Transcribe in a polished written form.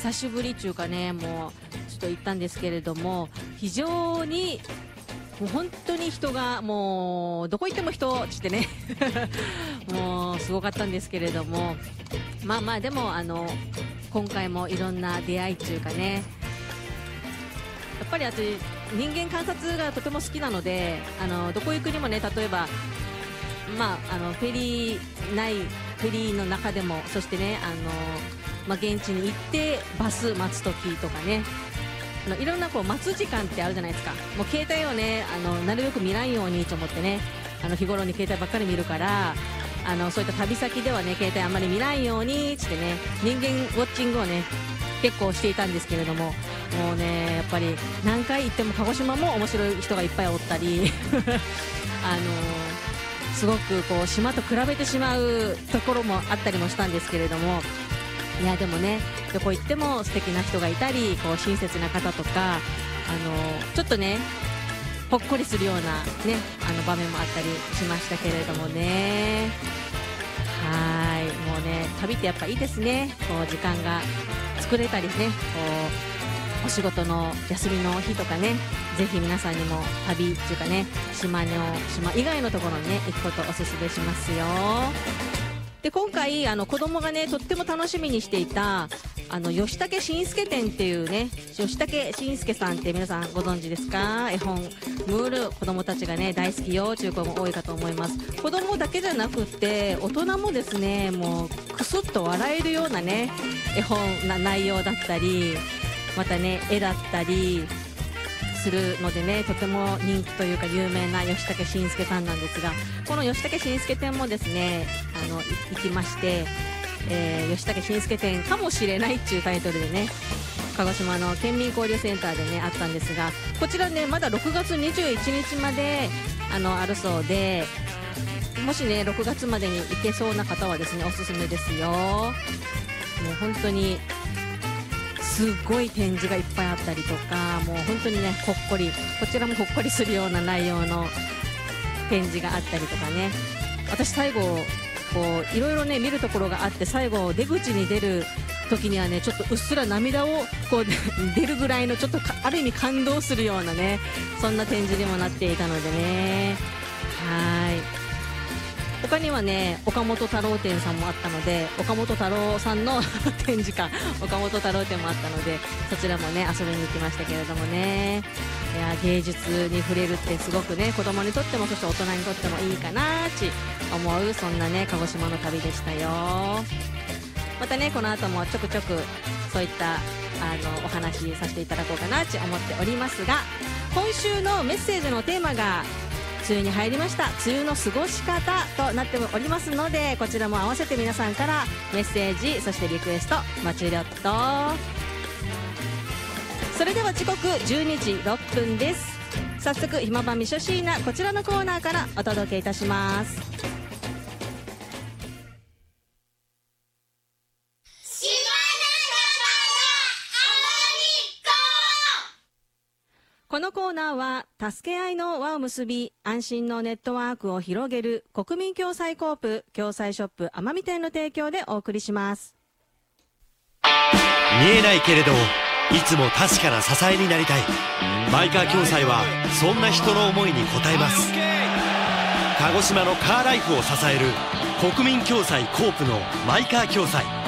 久しぶりっていうかね、もうちょっと行ったんですけれども、非常にもう本当に人がもうどこ行っても人ってねもうすごかったんですけれども、まあまあでも今回もいろんな出会いっていうかね、やっぱり私人間観察がとても好きなので、どこ行くにもね、例えばまあフェリーの中でも、そしてね現地に行ってバス待つ時とかね、いろんなこう待つ時間ってあるじゃないですか。もう携帯をねなるべく見ないようにと思ってね、日頃に携帯ばっかり見るから、そういった旅先ではね携帯あんまり見ないようにってね、人間ウォッチングをね結構していたんですけれども、もうねやっぱり何回行っても鹿児島も面白い人がいっぱいおったりすごくこう島と比べてしまうところもあったりもしたんですけれども、いやでもね、どこ行っても素敵な人がいたり、こう親切な方とか、ちょっとねほっこりするようなね場面もあったりしましたけれどもね。はい、もうね旅ってやっぱいいですね。こう時間が作れたりね、こうお仕事の休みの日とかね、ぜひ皆さんにも旅っていうかね、島以外のところにね行くことをおすすめしますよ。で今回子供がねとっても楽しみにしていた吉武慎介展っていうね、吉武慎介さんって皆さんご存知ですか？絵本ムール、子供たちがね大好きよという子も多いかと思います。子供だけじゃなくって大人もですね、もうクスッと笑えるようなね絵本な内容だったり、またね絵だったりするのでね、とても人気というか有名な吉武慎介さんなんですが、この吉武慎介展もですね行きまして、吉武慎介展かもしれないっていうタイトルでね、鹿児島の県民交流センターでねあったんですが、こちらねまだ6月21日まであるそうで、もしね6月までに行けそうな方はですねおすすめですよ。もう本当にすごい展示がいっぱいあったりとか、もう本当にねほっこり、こちらもほっこりするような内容の展示があったりとかね、私最後こういろいろね見るところがあって、最後出口に出る時にはねちょっとうっすら涙をこう出るぐらいのちょっとある意味感動するようなね、そんな展示にもなっていたのでね。はい、他にはね岡本太郎展さんもあったので、岡本太郎さんの展示か岡本太郎展もあったので、そちらもね遊びに行きましたけれどもね。いや芸術に触れるってすごくね子供にとってもそして大人にとってもいいかなって思う、そんなね鹿児島の旅でしたよ。またねこの後もちょくちょくそういったお話しさせていただこうかなって思っておりますが、今週のメッセージのテーマが梅雨に入りました、梅雨の過ごし方となっておりますので、こちらも合わせて皆さんからメッセージ、そしてリクエストお待ちりょっと。それでは時刻12時6分です。早速ひまばみしょしーなこちらのコーナーからお届けいたします。このコーナーは助け合いの輪を結び、安心のネットワークを広げる国民共済コープ共済ショップ奄美店の提供でお送りします。 見えないけれどいつも確かな支えになりたい。マイカー共済はそんな人の思いに応えます。鹿児島のカーライフを支える国民共済コープのマイカー共済。